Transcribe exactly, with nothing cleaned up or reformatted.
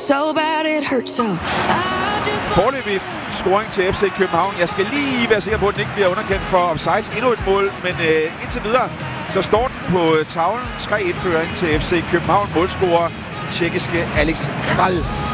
so bad it hurts. So I just Foreløbig scoring til F C København. Jeg skal lige være sikker på, at den ikke bliver underkendt for offsides. Endnu et mål, men øh, indtil videre så står den på tavlen. tre et føring til F C København. Målscorer tjekkiske Alex Kral.